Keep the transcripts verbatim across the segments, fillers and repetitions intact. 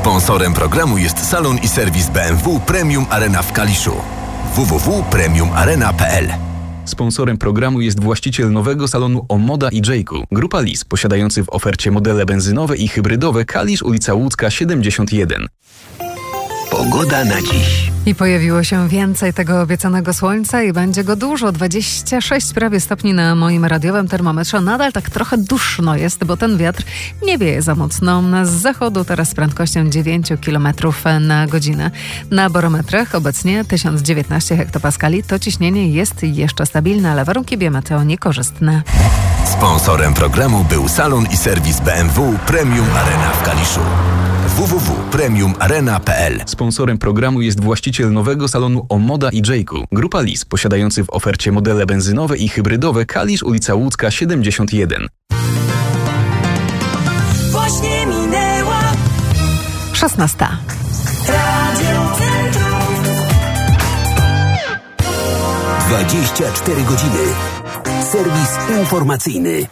Sponsorem programu jest salon i serwis B M W Premium Arena w Kaliszu. w w w kropka premium arena kropka p l. Sponsorem programu jest właściciel nowego salonu Omoda i Jayku. Grupa Lis, posiadający w ofercie modele benzynowe i hybrydowe. Kalisz, ulica Łódzka siedemdziesiąt jeden. Pogoda na dziś. I pojawiło się więcej tego obiecanego słońca i będzie go dużo. dwadzieścia sześć prawie stopni na moim radiowym termometrze. Nadal tak trochę duszno jest, bo ten wiatr nie wieje za mocno. Z zachodu teraz z prędkością dziewięć kilometrów na godzinę. Na barometrach obecnie tysiąc dziewiętnaście hektopaskali. To ciśnienie jest jeszcze stabilne, ale warunki biometeo niekorzystne. Sponsorem programu był salon i serwis B M W Premium Arena w Kaliszu. w w w kropka premium arena kropka p l. Sponsorem programu jest właściciel nowego salonu Omoda i Jayku. Grupa Lis, posiadający w ofercie modele benzynowe i hybrydowe. Kalisz, ulica Łódzka siedemdziesiąt jeden. Właśnie minęła szesnasta. Radio Centrum. dwadzieścia cztery godziny. Serwis informacyjny.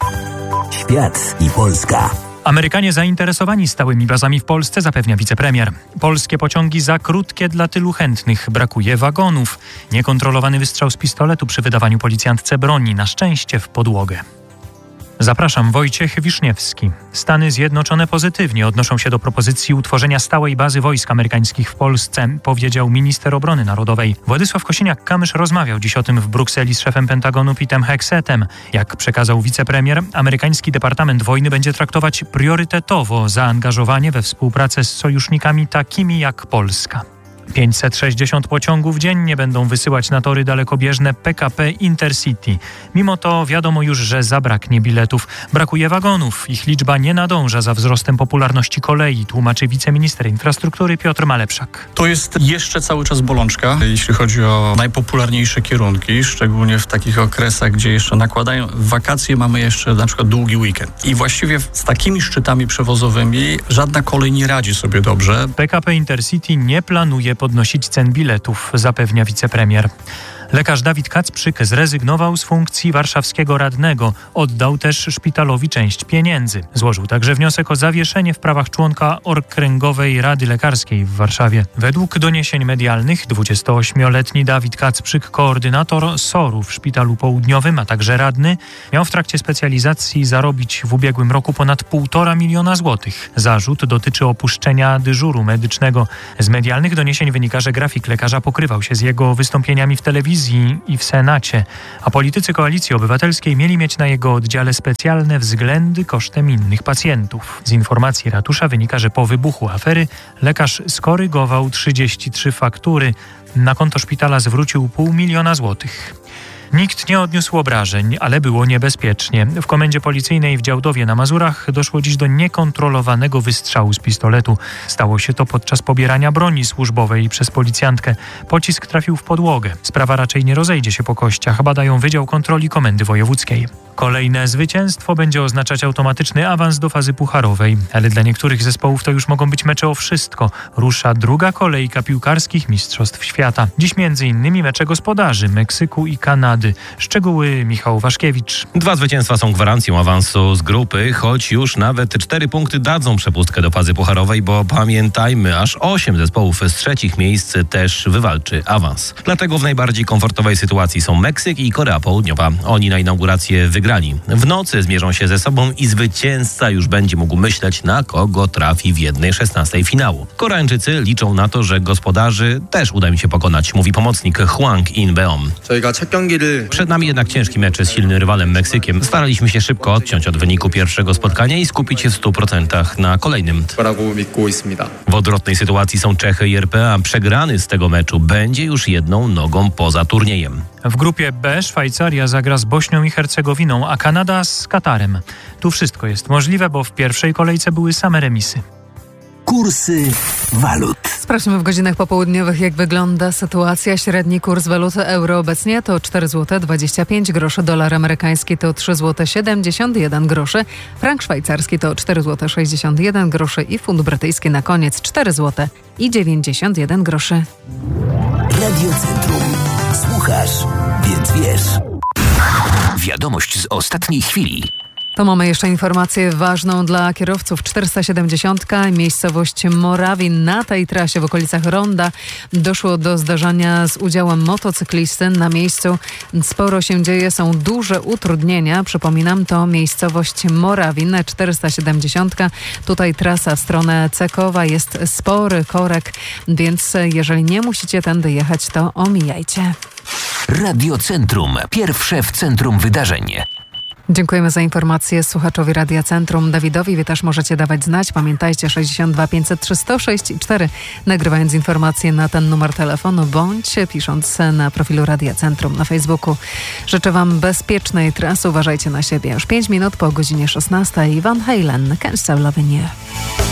Świat i Polska. Amerykanie zainteresowani stałymi bazami w Polsce, zapewnia wicepremier. Polskie pociągi za krótkie dla tylu chętnych. Brakuje wagonów. Niekontrolowany wystrzał z pistoletu przy wydawaniu policjantce broni. Na szczęście w podłogę. Zapraszam, Wojciech Wiszniewski. Stany Zjednoczone pozytywnie odnoszą się do propozycji utworzenia stałej bazy wojsk amerykańskich w Polsce, powiedział minister obrony narodowej. Władysław Kosiniak-Kamysz rozmawiał dziś o tym w Brukseli z szefem Pentagonu Petem Hexetem. Jak przekazał wicepremier, amerykański Departament Wojny będzie traktować priorytetowo zaangażowanie we współpracę z sojusznikami takimi jak Polska. pięćset sześćdziesiąt pociągów dziennie będą wysyłać na tory dalekobieżne P K P Intercity. Mimo to wiadomo już, że zabraknie biletów. Brakuje wagonów. Ich liczba nie nadąża za wzrostem popularności kolei, tłumaczy wiceminister infrastruktury Piotr Malepszak. To jest jeszcze cały czas bolączka, jeśli chodzi o najpopularniejsze kierunki, szczególnie w takich okresach, gdzie jeszcze nakładają wakacje, mamy jeszcze na przykład długi weekend. I właściwie z takimi szczytami przewozowymi żadna kolej nie radzi sobie dobrze. P K P Intercity nie planuje podnosić cen biletów, zapewnia wicepremier. Lekarz Dawid Kacprzyk zrezygnował z funkcji warszawskiego radnego. Oddał też szpitalowi część pieniędzy. Złożył także wniosek o zawieszenie w prawach członka Okręgowej Rady Lekarskiej w Warszawie. Według doniesień medialnych dwudziestoośmioletni Dawid Kacprzyk, koordynator S O R-u w Szpitalu Południowym, a także radny, miał w trakcie specjalizacji zarobić w ubiegłym roku ponad półtora miliona złotych. Zarzut dotyczy opuszczenia dyżuru medycznego. Z medialnych doniesień wynika, że grafik lekarza pokrywał się z jego wystąpieniami w telewizji i w Senacie, a politycy Koalicji Obywatelskiej mieli mieć na jego oddziale specjalne względy kosztem innych pacjentów. Z informacji ratusza wynika, że po wybuchu afery lekarz skorygował trzydzieści trzy faktury. Na konto szpitala zwrócił pół miliona złotych. Nikt nie odniósł obrażeń, ale było niebezpiecznie. W komendzie policyjnej w Działdowie na Mazurach doszło dziś do niekontrolowanego wystrzału z pistoletu. Stało się to podczas pobierania broni służbowej przez policjantkę. Pocisk trafił w podłogę. Sprawa raczej nie rozejdzie się po kościach, badają Wydział Kontroli Komendy Wojewódzkiej. Kolejne zwycięstwo będzie oznaczać automatyczny awans do fazy pucharowej, ale dla niektórych zespołów to już mogą być mecze o wszystko. Rusza druga kolejka piłkarskich mistrzostw świata. Dziś między innymi mecze gospodarzy Meksyku i Kanady. Szczegóły Michał Waszkiewicz. Dwa zwycięstwa są gwarancją awansu z grupy, choć już nawet cztery punkty dadzą przepustkę do fazy pucharowej, bo pamiętajmy, aż osiem zespołów z trzecich miejsc też wywalczy awans. Dlatego w najbardziej komfortowej sytuacji są Meksyk i Korea Południowa. Oni na inaugurację wygrali. W nocy zmierzą się ze sobą i zwycięzca już będzie mógł myśleć, na kogo trafi w jednej szesnastej finału. Koreańczycy liczą na to, że gospodarzy też uda im się pokonać, mówi pomocnik Hwang In-beom. Przed nami jednak ciężki mecz z silnym rywalem Meksykiem. Staraliśmy się szybko odciąć od wyniku pierwszego spotkania i skupić się w stu procentach na kolejnym. W odwrotnej sytuacji są Czechy i R P A. Przegrany z tego meczu będzie już jedną nogą poza turniejem. W grupie B Szwajcaria zagra z Bośnią i Hercegowiną, a Kanada z Katarem. Tu wszystko jest możliwe, bo w pierwszej kolejce były same remisy. Kursy walut. Sprawdźmy w godzinach popołudniowych, jak wygląda sytuacja. Średni kurs waluty euro obecnie to cztery złote dwadzieścia pięć groszy, dolar amerykański to trzy złote siedemdziesiąt jeden groszy, frank szwajcarski to cztery złote sześćdziesiąt jeden groszy i funt brytyjski na koniec cztery złote i dziewięćdziesiąt jeden groszy. Radio Centrum. Słuchasz, więc wiesz. Wiadomość z ostatniej chwili. To mamy jeszcze informację ważną dla kierowców. czterysta siedemdziesiąt, miejscowość Morawin. Na tej trasie w okolicach Ronda doszło do zdarzenia z udziałem motocyklisty. Na miejscu sporo się dzieje, są duże utrudnienia. Przypominam, to miejscowość Morawin, czterysta siedemdziesiąt. Tutaj trasa w stronę Cekowa, jest spory korek, więc jeżeli nie musicie tędy jechać, to omijajcie. Radio Centrum. Pierwsze w centrum wydarzeń. Dziękujemy za informację słuchaczowi Radia Centrum Dawidowi. Wy też możecie dawać znać. Pamiętajcie sześćdziesiąt dwa pięćset trzy sto sześć i cztery, nagrywając informacje na ten numer telefonu bądź pisząc na profilu Radia Centrum na Facebooku. Życzę Wam bezpiecznej trasy. Uważajcie na siebie. Już pięć minut po godzinie szesnastej. Van Halen, Can't Stop Loving You.